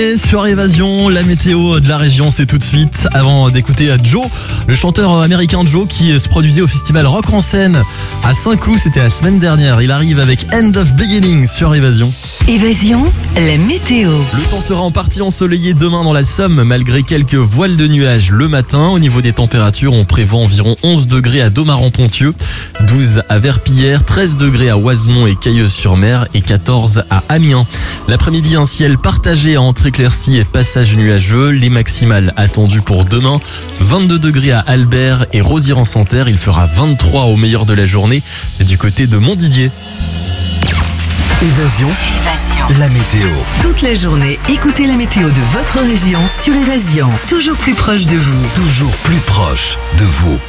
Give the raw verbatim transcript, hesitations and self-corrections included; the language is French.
Et sur Évasion, la météo de la région, c'est tout de suite. Avant d'écouter Joe, le chanteur américain Joe qui se produisait au festival Rock en Seine à Saint-Cloud, c'était la semaine dernière. Il arrive avec End of Beginning sur Évasion. Évasion, la météo. Le temps sera en partie ensoleillé demain dans la Somme, malgré quelques voiles de nuages le matin. Au niveau des températures, on prévoit environ onze degrés à Domaran-Pontieux, douze à Verpillière, treize degrés à Oisemont et Cailleuse-sur-Mer et quatorze à Amiens. L'après-midi, un ciel partagé entre éclaircies et passages nuageux. Les maximales attendues pour demain, vingt-deux degrés à Albert et Rosières-en-Santerre. Il fera vingt-trois au meilleur de la journée du côté de Montdidier. Évasion, Évasion. la météo. Toute la journée, écoutez la météo de votre région sur Évasion. Toujours plus proche de vous. Toujours plus proche de vous.